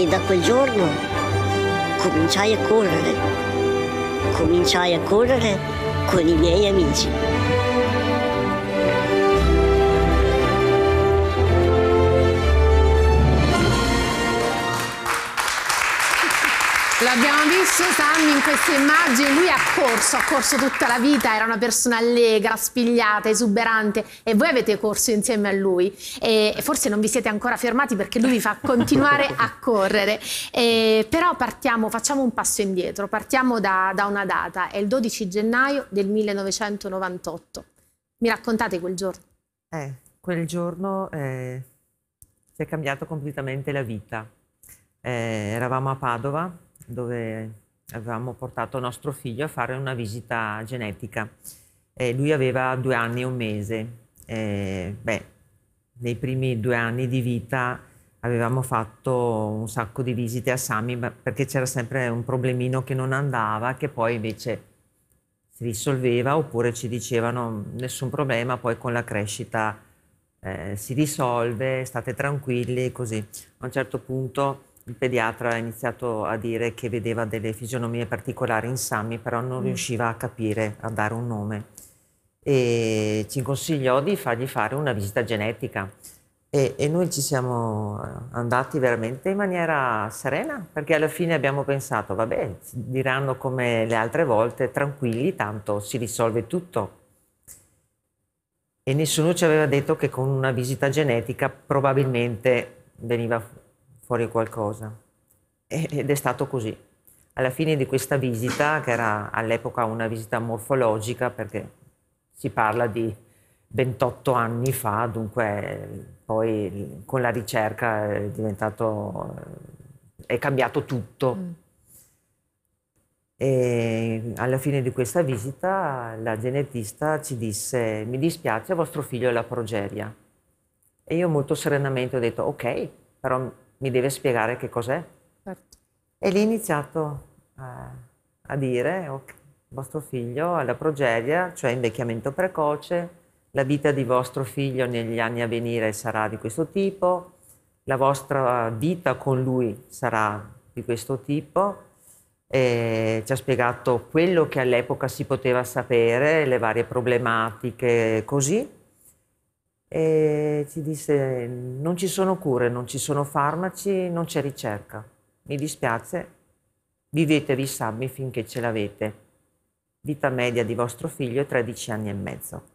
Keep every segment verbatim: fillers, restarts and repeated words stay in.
E da quel giorno cominciai a correre, cominciai a correre con i miei amici. L'abbiamo visto Sammy in queste immagini, lui ha corso, ha corso tutta la vita, era una persona allegra, spigliata, esuberante, e voi avete corso insieme a lui e forse non vi siete ancora fermati perché lui vi fa continuare a correre. E però partiamo, facciamo un passo indietro, partiamo da, da una data, è il dodici gennaio del millenovecentonovantotto. Mi raccontate quel giorno? Eh, quel giorno eh, si è cambiato completamente la vita. Eh, eravamo a Padova, dove avevamo portato nostro figlio a fare una visita genetica. E lui aveva due anni e un mese. E, beh, nei primi due anni di vita avevamo fatto un sacco di visite a Sammy perché c'era sempre un problemino che non andava, che poi invece si risolveva, oppure ci dicevano nessun problema, poi con la crescita eh, si risolve, state tranquilli, così. A un certo punto il pediatra ha iniziato a dire che vedeva delle fisionomie particolari in Sammy, però non mm. riusciva a capire, a dare un nome. E ci consigliò di fargli fare una visita genetica. E, e noi ci siamo andati veramente in maniera serena, perché alla fine abbiamo pensato, vabbè, diranno come le altre volte, tranquilli, tanto si risolve tutto. E nessuno ci aveva detto che con una visita genetica probabilmente veniva fuori qualcosa, ed è stato così. Alla fine di questa visita, che era all'epoca una visita morfologica, perché si parla di ventotto anni fa, dunque poi con la ricerca è diventato, è cambiato tutto. Mm. E alla fine di questa visita la genetista ci disse: mi dispiace, vostro figlio ha la progeria. E io molto serenamente ho detto: ok, però mi deve spiegare che cos'è. Certo. E lì ho iniziato a, a dire: okay, vostro figlio ha la progeria, cioè invecchiamento precoce, la vita di vostro figlio negli anni a venire sarà di questo tipo, la vostra vita con lui sarà di questo tipo. E ci ha spiegato quello che all'epoca si poteva sapere, le varie problematiche, così. E ci disse: non ci sono cure, non ci sono farmaci, non c'è ricerca. Mi dispiace, vivetevi Sammy finché ce l'avete. Vita media di vostro figlio è tredici anni e mezzo.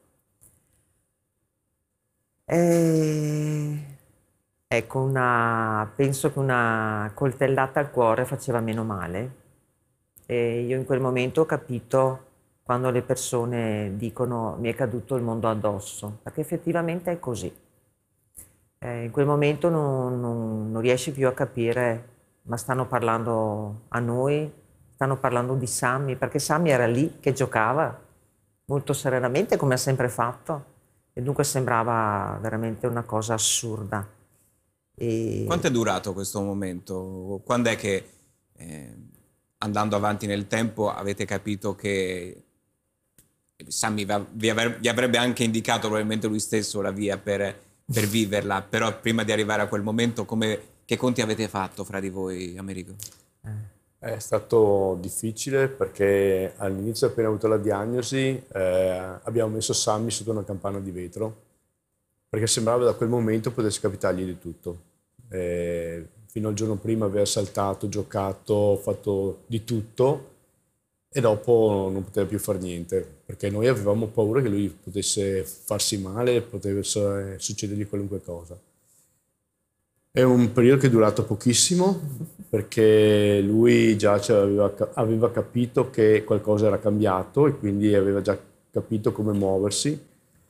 E... ecco, una... penso che una coltellata al cuore faceva meno male. E io in quel momento ho capito, quando le persone dicono mi è caduto il mondo addosso, perché effettivamente è così. Eh, in quel momento non, non, non riesci più a capire, ma stanno parlando a noi, stanno parlando di Sammy, perché Sammy era lì che giocava molto serenamente, come ha sempre fatto, e dunque sembrava veramente una cosa assurda. E... Quanto è durato questo momento? Quando è che, eh, andando avanti nel tempo, avete capito che Sammy vi avrebbe anche indicato probabilmente lui stesso la via per, per viverla, però prima di arrivare a quel momento come, che conti avete fatto fra di voi, Americo? È stato difficile perché all'inizio, appena avuto la diagnosi, eh, abbiamo messo Sammy sotto una campana di vetro, perché sembrava da quel momento potesse capitargli di tutto. Eh, fino al giorno prima aveva saltato, giocato, fatto di tutto, e dopo non poteva più fare niente, perché noi avevamo paura che lui potesse farsi male, potesse succedergli qualunque cosa. È un periodo che è durato pochissimo, perché lui già aveva, aveva capito che qualcosa era cambiato e quindi aveva già capito come muoversi.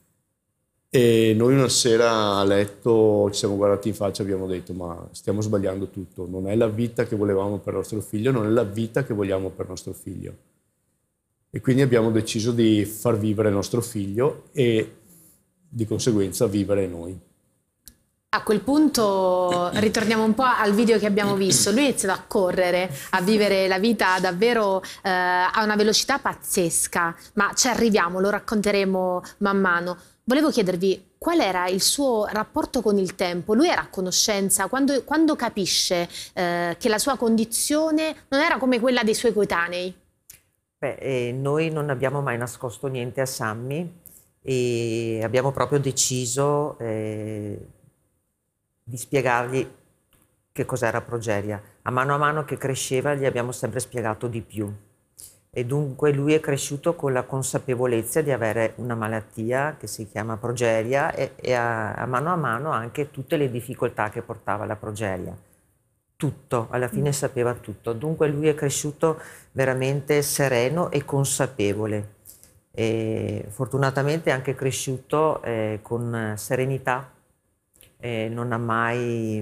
E noi una sera a letto ci siamo guardati in faccia e abbiamo detto: ma stiamo sbagliando tutto, non è la vita che volevamo per nostro figlio, non è la vita che vogliamo per nostro figlio. E quindi abbiamo deciso di far vivere il nostro figlio e di conseguenza vivere noi. A quel punto ritorniamo un po' al video che abbiamo visto. Lui ha iniziato a correre, a vivere la vita davvero eh, a una velocità pazzesca, ma ci arriviamo, lo racconteremo man mano. Volevo chiedervi, qual era il suo rapporto con il tempo? Lui era a conoscenza, quando, quando capisce eh, che la sua condizione non era come quella dei suoi coetanei? Beh, eh, noi non abbiamo mai nascosto niente a Sammy e abbiamo proprio deciso eh, di spiegargli che cos'era progeria. A mano a mano che cresceva gli abbiamo sempre spiegato di più. E dunque lui è cresciuto con la consapevolezza di avere una malattia che si chiama progeria e, e a, a mano a mano anche tutte le difficoltà che portava la progeria. Tutto, alla fine sapeva tutto. Dunque lui è cresciuto veramente sereno e consapevole. E fortunatamente è anche cresciuto eh, con serenità, e non ha mai,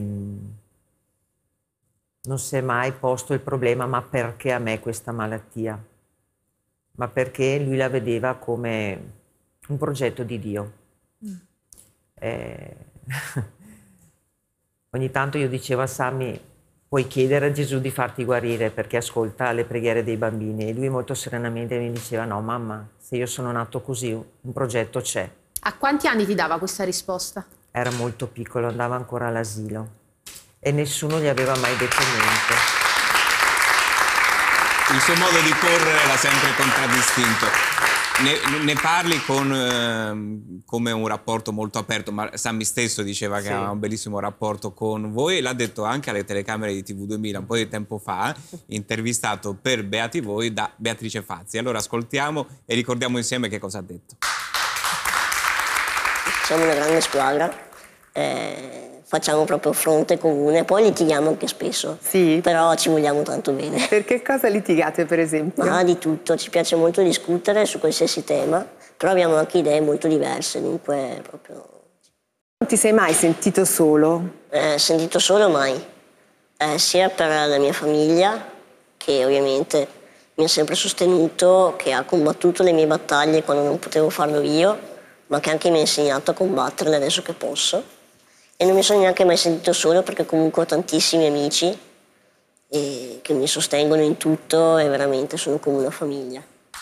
non si è mai posto il problema ma perché a me questa malattia? Ma perché lui la vedeva come un progetto di Dio. Mm. Eh, ogni tanto io dicevo a Sammy, puoi chiedere a Gesù di farti guarire perché ascolta le preghiere dei bambini. E lui molto serenamente mi diceva, no mamma, se io sono nato così, un progetto c'è. A quanti anni ti dava questa risposta? Era molto piccolo, andava ancora all'asilo e nessuno gli aveva mai detto niente. Il suo modo di correre l'ha sempre contraddistinto. Ne, ne parli con, eh, come un rapporto molto aperto, ma Sammy stesso diceva che sì. ha un bellissimo rapporto con voi e l'ha detto anche alle telecamere di T V duemila un po' di tempo fa, intervistato per Beati Voi da Beatrice Fazzi. Allora ascoltiamo e ricordiamo insieme che cosa ha detto. Siamo una grande squadra, eh, facciamo proprio fronte comune, poi litighiamo anche spesso, sì. Però ci vogliamo tanto bene. Per che cosa litigate, per esempio? Ma di tutto, ci piace molto discutere su qualsiasi tema, però abbiamo anche idee molto diverse, dunque proprio... Non ti sei mai sentito solo? Eh, sentito solo mai, eh, sia per la mia famiglia, che ovviamente mi ha sempre sostenuto, che ha combattuto le mie battaglie quando non potevo farlo io, ma che anche mi ha insegnato a combatterle adesso che posso. E non mi sono neanche mai sentito solo perché comunque ho tantissimi amici e che mi sostengono in tutto e veramente sono come una famiglia.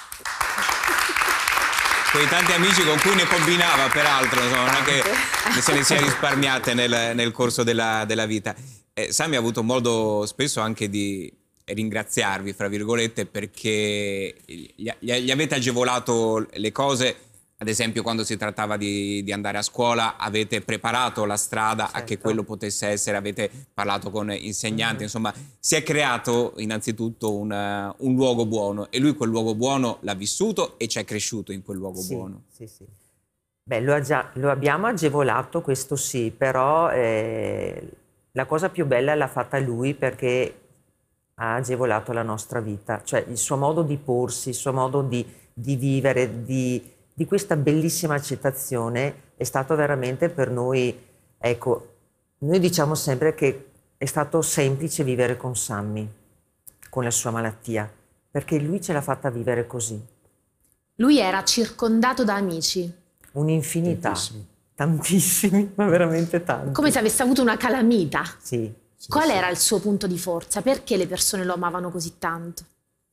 Quei tanti amici con cui ne combinava peraltro, insomma, non è che se ne sia risparmiate nel, nel corso della, della vita. Eh, Sammy ha avuto modo spesso anche di ringraziarvi, fra virgolette, perché gli, gli avete agevolato le cose. Ad esempio, quando si trattava di, di andare a scuola, avete preparato la strada certo. a che quello potesse essere, avete parlato con insegnanti, mm-hmm. insomma, si è creato innanzitutto un, uh, un luogo buono e lui quel luogo buono l'ha vissuto e ci è cresciuto in quel luogo sì, buono. Sì, sì. Beh, lo, già, lo abbiamo agevolato, questo sì, però eh, la cosa più bella l'ha fatta lui perché ha agevolato la nostra vita, cioè il suo modo di porsi, il suo modo di, di vivere, di... di questa bellissima accettazione è stato veramente per noi, ecco, noi diciamo sempre che è stato semplice vivere con Sammy, con la sua malattia, perché lui ce l'ha fatta vivere così. Lui era circondato da amici? Un'infinità, tantissimi. tantissimi, ma veramente tanti. Come se avesse avuto una calamita. Sì. sì Qual sì. era il suo punto di forza? Perché le persone lo amavano così tanto?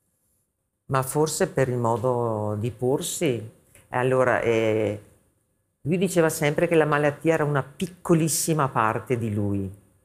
Ma forse per il modo di porsi. Allora, eh, lui diceva sempre che la malattia era una piccolissima parte di lui.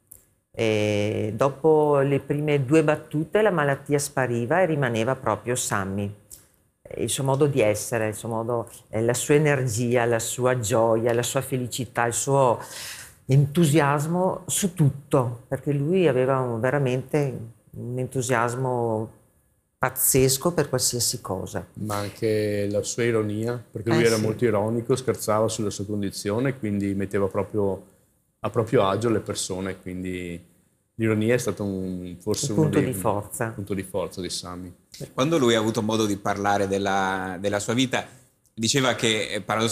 E dopo le prime due battute la malattia spariva e rimaneva proprio Sammy. Il suo modo di essere, il suo modo, eh, la sua energia, la sua gioia, la sua felicità, il suo entusiasmo su tutto, perché lui aveva un, veramente un entusiasmo pazzesco per qualsiasi cosa. Ma anche la sua ironia, perché lui eh, era sì. molto ironico, scherzava sulla sua condizione, quindi metteva proprio a proprio agio le persone, quindi l'ironia è stato un, forse un uno punto dei, di forza. Un punto di forza di Sammy. Quando lui ha avuto modo di parlare della, della sua vita, diceva che paradossalmente